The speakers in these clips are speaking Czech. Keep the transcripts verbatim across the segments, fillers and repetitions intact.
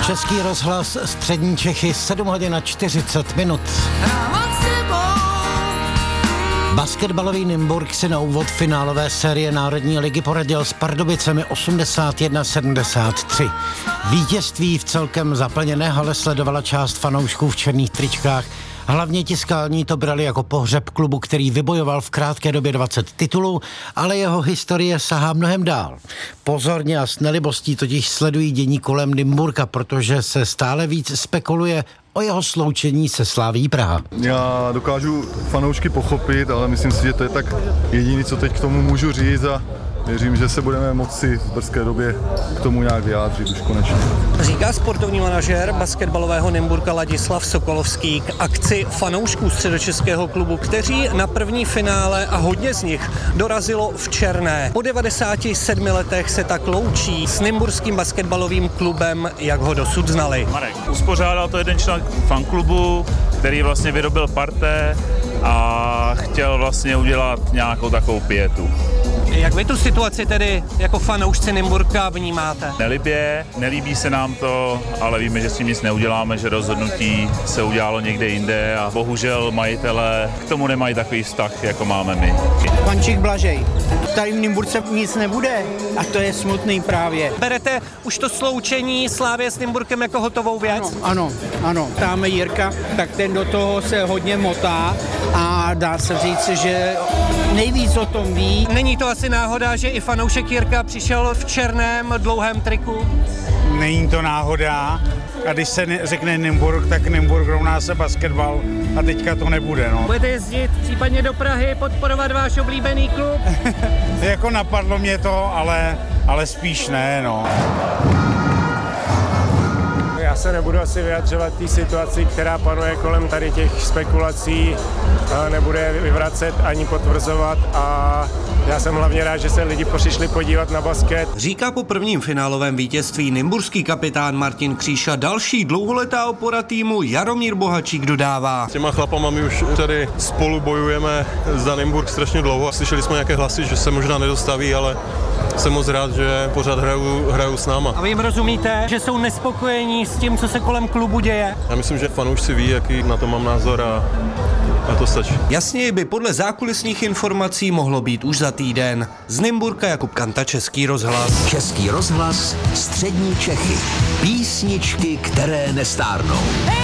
Český rozhlas, střední Čechy, sedm hodin a čtyřicet minut. Basketbalový Nymburk si na úvod finálové série Národní ligy poradil s Pardubicemi osmdesát jedna sedmdesát tři. Vítězství v celkem zaplněné hale sledovala část fanoušků v černých tričkách. Hlavně tiskální to brali jako pohřeb klubu, který vybojoval v krátké době dvacet titulů, ale jeho historie sahá mnohem dál. Pozorně a s nelibostí totiž sledují dění kolem Nymburka, protože se stále víc spekuluje o jeho sloučení se Slavií Praha. Já dokážu fanoušky pochopit, ale myslím si, že to je tak jediný, co teď k tomu můžu říct a věřím, že se budeme moci v brzké době k tomu nějak vyjádřit už konečně. Říká sportovní manažér basketbalového Nymburka Ladislav Sokolovský k akci fanoušků středočeského klubu, kteří na první finále a hodně z nich dorazilo v černé. Po devadesáti sedmi letech se tak loučí s nymburským basketbalovým klubem, jak ho dosud znali. Marek, uspořádal to jeden člen fanklubu, který vlastně vyrobil parté a chtěl vlastně udělat nějakou takovou pietu. Jak vy tu situaci tedy jako fanoušci Nymburka vnímáte? Nelibě, nelíbí se nám to, ale víme, že s tím nic neuděláme, že rozhodnutí se udělalo někde jinde a bohužel majitelé k tomu nemají takový vztah, jako máme my. Pančík Blažej. Tady v Nymburce nic nebude a to je smutný právě. Berete už to sloučení Slávie s Nymburkem jako hotovou věc? Ano, ano, ano. Ptáme Jirka, tak ten do toho se hodně motá a dá se říct, že nejvíc o tom ví. Není to asi náhoda, že i fanoušek Jirka přišel v černém dlouhém triku? Není to náhoda a když se ne, řekne Nymburk, tak Nymburk rovná se basketbal a teďka to nebude, no. Budete jezdit případně do Prahy, podporovat váš oblíbený klub? Jako napadlo mě to, ale, ale spíš ne, no. Já se nebudu asi vyjadřovat té situaci, která panuje kolem tady těch spekulací, nebude je vyvracet ani potvrzovat a já jsem hlavně rád, že se lidi přišli podívat na basket. Říká po prvním finálovém vítězství nymburský kapitán Martin Kříša. Další dlouholetá opora týmu Jaromír Bohačík dodává. S těma chlapama my už tady spolu bojujeme za Nymburk strašně dlouho. Slyšeli jsme nějaké hlasy, že se možná nedostaví, ale jsem moc rád, že pořád hrajou, hrajou s náma. A vy jim rozumíte, že jsou nespokojení s tím, co se kolem klubu děje? Já myslím, že fanoušci ví, jaký na to mám názor a, a to stačí. Jasněji by podle zákulisních informací mohlo být už za týden. Z Nymburka Jakub Kanta, Český rozhlas. Český rozhlas, střední Čechy. Písničky, které nestárnou.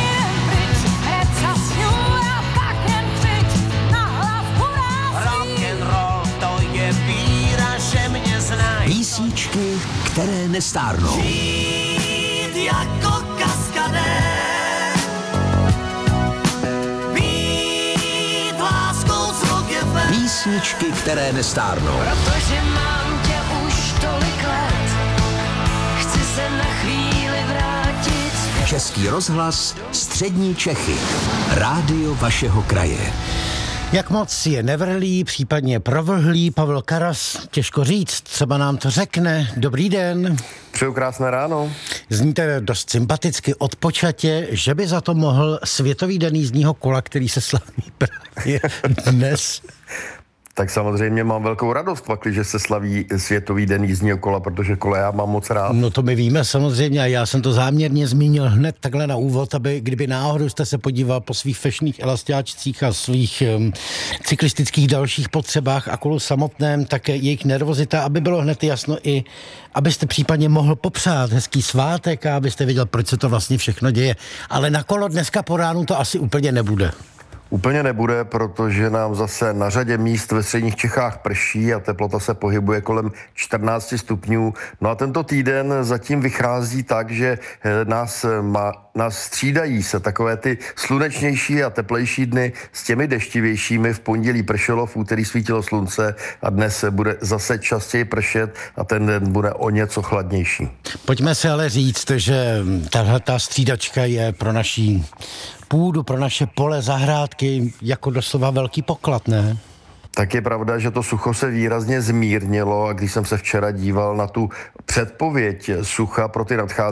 Písničky, které nestárnou. Žít jako kaskadér, být láskou zvuk je fér. Písničky, které nestárnou. Protože mám tě už tolik let, chci se na chvíli vrátit zpět. Český rozhlas, střední Čechy. Rádio vašeho kraje. Jak moc je nevrlý, případně provlhlý Pavel Karas, těžko říct, třeba nám to řekne. Dobrý den. Přeju krásné ráno. Zníte dost sympaticky odpočatě, že by za to mohl Světový den jízdního kola, který se slaví právě dnes. Tak samozřejmě mám velkou radost, pakliže se slaví Světový den jízdního kola, protože kola já mám moc rád. No to my víme samozřejmě a já jsem to záměrně zmínil hned takhle na úvod, aby kdyby náhodou jste se podíval po svých fešných elastiáčcích a svých um, cyklistických dalších potřebách a kolu samotném, tak jejich nervozita, aby bylo hned jasno i, abyste případně mohl popřát hezký svátek a abyste věděl, proč se to vlastně všechno děje. Ale na kolo dneska po ránu to asi úplně nebude. Úplně nebude, protože nám zase na řadě míst ve středních Čechách prší a teplota se pohybuje kolem čtrnáct stupňů. No a tento týden zatím vychází tak, že nás, má, nás střídají se takové ty slunečnější a teplejší dny s těmi deštivějšími. V pondělí pršelo, v úterý svítilo slunce a dnes se bude zase častěji pršet a ten den bude o něco chladnější. Pojďme se ale říct, že tahle ta střídačka je pro naší půdu, pro naše pole, zahrádky jako doslova velký poklad, ne? Tak je pravda, že to sucho se výrazně zmírnilo a když jsem se včera díval na tu předpověď sucha pro ty nadcházející